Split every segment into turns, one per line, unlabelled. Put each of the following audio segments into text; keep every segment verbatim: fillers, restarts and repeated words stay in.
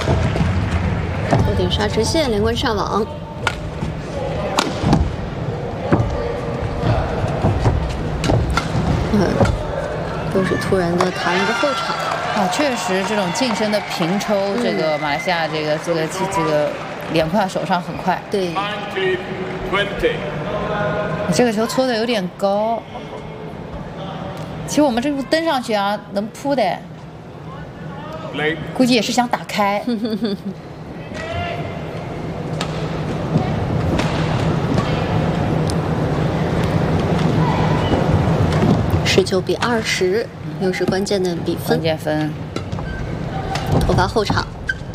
头顶杀直线，连棍上网。嗯，又是突然的弹了个后场。
啊，确实这种近身的平抽，嗯、这个马来西亚这个这个这个脸快手上很快。
对。
这个球搓的有点高。其实我们这步蹬上去啊，能扑的。估计也是想打开。
十九比二十，又是关键的比分。
关键分。
头发后场，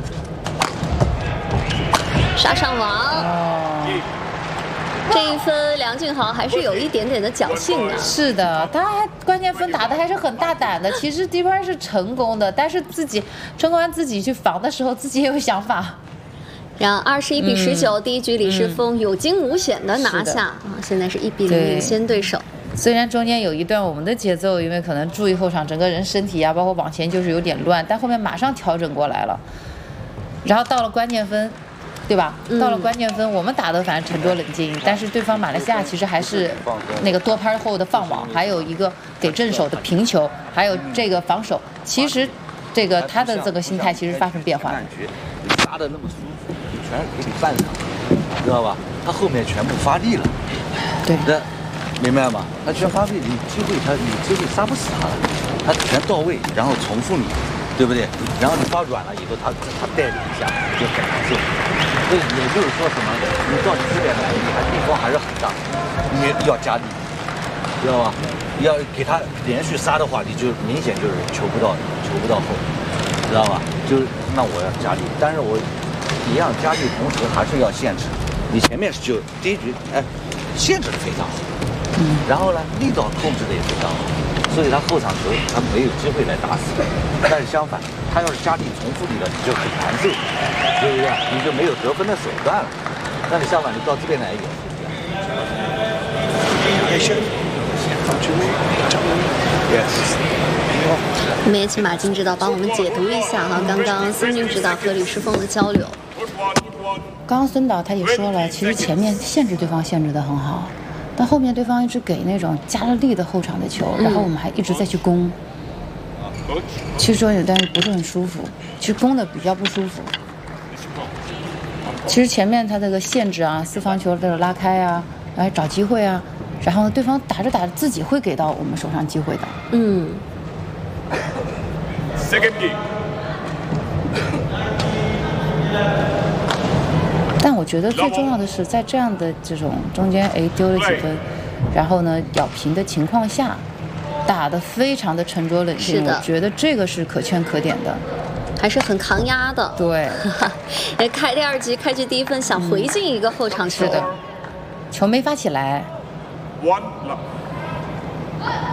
杀上网。
哦。
这一分，梁俊豪还是有一点点的侥幸的。
是的，他还关键分打的还是很大胆的。其实对方是成功的，但是自己陈冠自己去防的时候，自己也有想法。
让二十一比十九，第一局李世峰有惊无险的拿下啊！现在是一比零领先对手。
虽然中间有一段我们的节奏，因为可能注意后场整个人身体啊，包括往前就是有点乱，但后面马上调整过来了。然后到了关键分。对吧？到了关键分，嗯、我们打的反正沉着冷静，但是对方马来西亚其实还是那个多拍后的放网，还有一个给正手的平球，还有这个防守，其实这个他的这个心态其实发生变化了。
你杀的那么舒服，全是给你办上，知道吧？他后面全部发力了，
对
的，明白吗？他全发力，你机会他你机会杀不死他了，他全到位，然后重复你。对不对？然后你发软了以后，他他带你一下就很难受。所以也就是说什么，你到你这边来，你还地方还是很大，你要加力，知道吧？要给他连续杀的话，你就明显就是求不到求不到后，知道吧？就是那我要加力，但是我一样加力，同时还是要限制。你前面就第一局哎限制的非常好，嗯，然后呢力道控制的也非常好。所以他后场球他没有机会来打死，但是相反，他要是加力重复力了，你就很难受，对不对？你就没有得分的手段了。但是相反，你到这边来也是这样。
我们也请马金指导帮我们解读一下哈，刚刚孙军指导和李世峰的交流。
刚刚孙导他也说了，其实前面限制对方限制得很好。但后面对方一直给那种加了力的后场的球，然后我们还一直在去攻。其实说有，但是不是很舒服。其实攻的比较不舒服。其实前面他这个限制啊，四方球的拉开啊，来找机会啊，然后对方打着打着自己会给到我们手上机会的。
嗯。
但我觉得最重要的是，在这样的这种中间哎丢了几分，然后呢咬平的情况下，打得非常的沉着冷静，我觉得这个是可圈可点的，
还是很抗压的。
对，
哎，开第二局开局第一分想回进一个后场球，
是的，球没发起来。